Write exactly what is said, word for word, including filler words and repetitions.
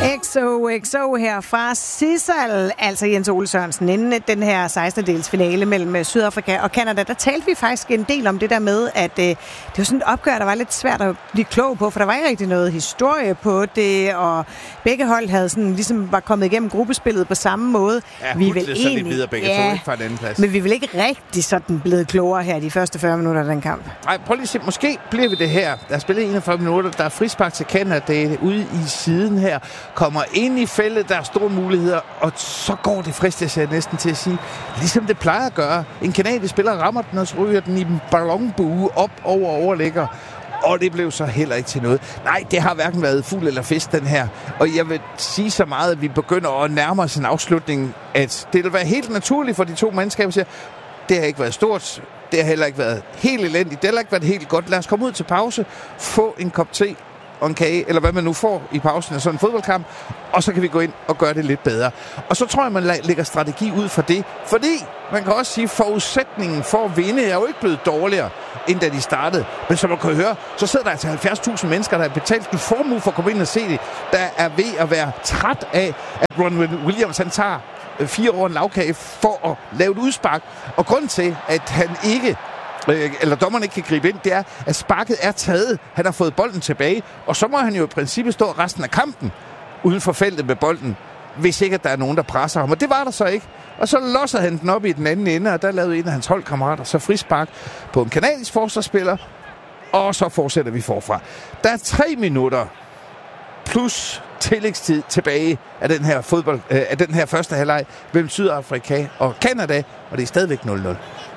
X O X O her fra Sissel, altså Jens Ole Sørensen, inden den her sekstende-dels finale mellem Sydafrika og Canada, der talte vi faktisk en del om det der med, at øh, det var sådan et opgør, der var lidt svært at blive klog på, for der var ikke rigtig noget historie på det, og begge hold havde sådan, ligesom var kommet igennem gruppespillet på samme måde. Ja, vi er vel egentlig, lidt videre begge ja, to, ikke fra den anden plads. Men vi er vel ikke rigtig sådan blevet klogere her de første fyrre minutter af den kamp. Nej, prøv lige at se, måske bliver vi det her. Der er spillet enogfyrre minutter, der er frispark til Canada ude i siden her, kommer ind i feltet, der er store muligheder, og så går det fristes jeg næsten til at sige, ligesom det plejer at gøre. En kanadisk spiller rammer den, og så ryger den i en ballonbue op over overlægger. Og det blev så heller ikke til noget. Nej, det har hverken været fugl eller fisk, den her. Og jeg vil sige så meget, at vi begynder at nærme os en afslutning, at det vil være helt naturligt for de to mandskaber at sige, det har ikke været stort, det har heller ikke været helt elendigt, det har heller ikke været helt godt. Lad os komme ud til pause, få en kop te og en kage, eller hvad man nu får i pausen af sådan en fodboldkamp, og så kan vi gå ind og gøre det lidt bedre. Og så tror jeg, man lægger strategi ud for det, fordi man kan også sige, at forudsætningen for at vinde er jo ikke blevet dårligere, end da de startede. Men som man kan høre, så sidder der altså halvfjerds tusind mennesker, der har betalt en formue for at komme ind og se det, der er ved at være træt af, at Ron Williams han tager fire år en lavkage for at lave et udspark. Og grunden til, at han ikke eller dommeren ikke kan gribe ind, det er, at sparket er taget. Han har fået bolden tilbage, og så må han jo i princippet stå resten af kampen uden for feltet med bolden, hvis ikke at der er nogen, der presser ham. Og det var der så ikke. Og så losser han den op i den anden ende, og der lavede en af hans holdkammerater så frispark på en kanadisk forsvarsspiller, og så fortsætter vi forfra. Der er tre minutter plus tillægstid tilbage af den her fodbold, af den her første halvleg mellem Sydafrika og Canada, og det er stadigvæk nul nul.